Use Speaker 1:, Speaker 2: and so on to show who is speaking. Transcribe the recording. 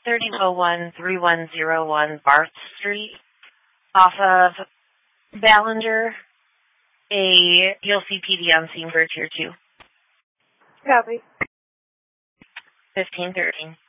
Speaker 1: 3001-3101 Barth Street off of Ballinger. You'll see PD on scene for Tier 2.
Speaker 2: Copy.
Speaker 1: 1513.